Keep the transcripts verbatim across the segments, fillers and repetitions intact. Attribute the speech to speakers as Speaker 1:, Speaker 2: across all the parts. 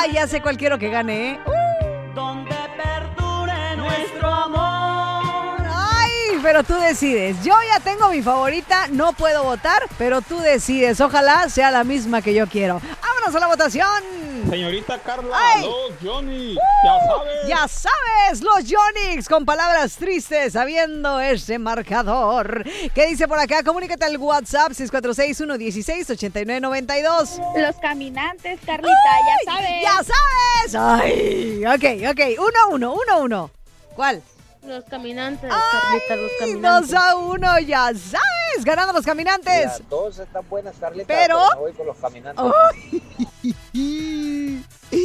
Speaker 1: Ay, ya sé cuál quiero que gane, ¿eh? Uh.
Speaker 2: Donde perdure nuestro amor.
Speaker 1: Ay, pero tú decides. Yo ya tengo mi favorita, no puedo votar, pero tú decides. Ojalá sea la misma que yo quiero. ¡Vámonos a la votación!
Speaker 3: Señorita Carla,
Speaker 1: ¡Ay!
Speaker 3: los Johnny,
Speaker 1: Uh,
Speaker 3: ya sabes.
Speaker 1: Ya sabes, los Yonix con palabras tristes, sabiendo ese marcador. ¿Qué dice por acá? Comunícate al WhatsApp seis cuatro seis, uno uno seis, ocho nueve nueve dos.
Speaker 4: Los caminantes, Carlita, ya sabes.
Speaker 1: ¡Ya sabes! Ay, ok, ok, uno, uno, uno, uno. ¿Cuál?
Speaker 4: Los caminantes,
Speaker 1: Ay,
Speaker 4: Carlita, los caminantes.
Speaker 1: dos a uno, ya sabes, ganando los caminantes.
Speaker 5: Las dos están buenas, Carlita,
Speaker 1: Pero-
Speaker 5: me voy con los caminantes.
Speaker 1: Ay.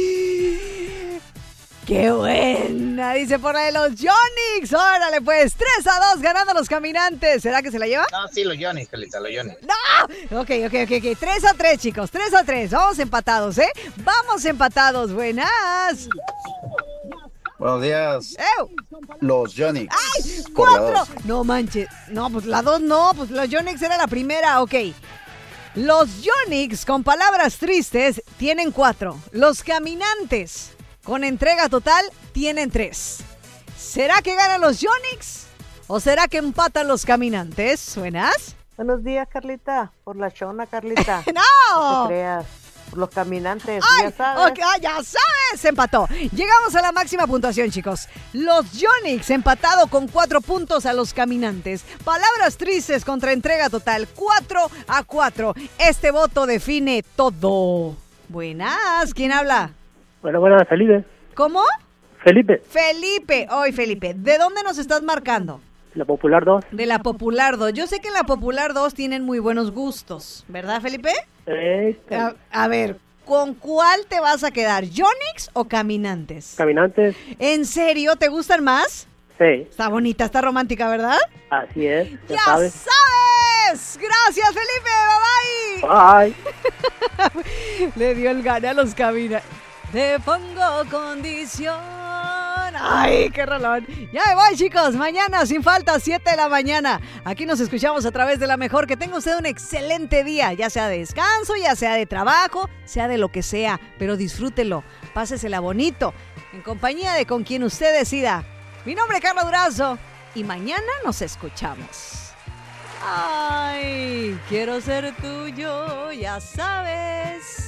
Speaker 1: ¡Qué buena! Dice por ahí los Yonix. Órale pues, tres a dos ganando los caminantes. ¿Será que se la lleva?
Speaker 5: No, sí, los Johnny, Carlita, los Johnny.
Speaker 1: ¡No! Ok, ok, ok, ok. tres a tres, chicos. tres a tres. Vamos empatados, ¿eh? Vamos empatados. Buenas.
Speaker 6: Buenos días,
Speaker 1: ¡Ew!
Speaker 6: los Johnny.
Speaker 1: ¡Ay!
Speaker 6: Por la
Speaker 1: ¡Cuatro!
Speaker 6: dos.
Speaker 1: No manches. No, pues la dos no. Pues los Yonix era la primera. Ok. Los Yonix con palabras tristes tienen cuatro. Los caminantes con entrega total tienen tres. ¿Será que ganan los Yonix? ¿O será que empatan los caminantes? ¿Suenas?
Speaker 7: Buenos días, Carlita. Por la chona, Carlita. No
Speaker 1: ¡No!
Speaker 7: te creas. Por los caminantes,
Speaker 1: ¡Ay!
Speaker 7: ya sabes.
Speaker 1: Ok, ah, ya sabes, se empató. Llegamos a la máxima puntuación, chicos. Los Yonix empatado con cuatro puntos a los caminantes. Palabras tristes contra entrega total, cuatro a cuatro. Este voto define todo. Buenas, ¿quién habla?
Speaker 8: Bueno, bueno, Felipe.
Speaker 1: ¿Cómo?
Speaker 8: Felipe,
Speaker 1: Felipe. Hoy, Felipe. ¿De dónde nos estás marcando?
Speaker 8: la Popular dos.
Speaker 1: De la Popular dos. Yo sé que en la Popular dos tienen muy buenos gustos, ¿verdad, Felipe?
Speaker 8: Eh,
Speaker 1: A, a ver, ¿con cuál te vas a quedar? ¿Yonix o caminantes?
Speaker 8: caminantes,
Speaker 1: ¿En serio? ¿Te gustan más?
Speaker 8: sí,
Speaker 1: Está bonita, está romántica, ¿verdad?
Speaker 8: así es, ya,
Speaker 1: ¡Ya
Speaker 8: sabes.
Speaker 1: sabes! Gracias, Felipe. Bye
Speaker 8: Bye.
Speaker 1: bye. Le dio el gane a los caminantes. Te pongo condición. Ay, qué rolón. Ya me voy, chicos. Mañana, sin falta, siete de la mañana. Aquí nos escuchamos a través de La Mejor. Que tenga usted un excelente día, ya sea de descanso, ya sea de trabajo, sea de lo que sea. Pero disfrútelo, pásesela bonito, en compañía de con quien usted decida. Mi nombre es Carla Durazo y mañana nos escuchamos. Ay, quiero ser tuyo, ya sabes.